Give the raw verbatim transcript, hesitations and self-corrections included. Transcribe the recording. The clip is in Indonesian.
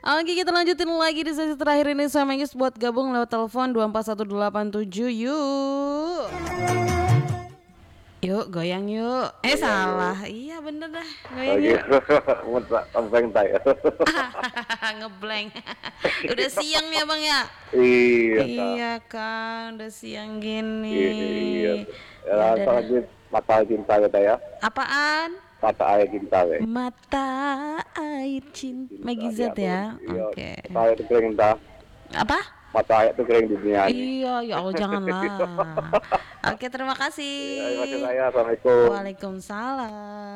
Oke, kita lanjutin lagi di sesi terakhir ini sama Yus buat gabung lewat telepon dua empat satu delapan tujuh yuk. Yuk goyang yuk. Eh Goyang salah. yuk. Iya bener dah. Oh Goyang yuk. gitu. Ngeblank saya. Ngeblank. Udah siang ya Bang ya? Iya Kak. Iya kan, udah siang gini. Iya. Ya Ya, udah dah. lagi mata cinta kita ya. Apaan? Mata air cinta we. Mata air cinta. Megizat ya. Iya. Oke. Mata air itu kering dah. Apa? Mata air itu kering di dunia ini. Iya, ya Allah janganlah. Oke, terima kasih. Iya, terima kasih saya. Assalamualaikum. Waalaikumsalam.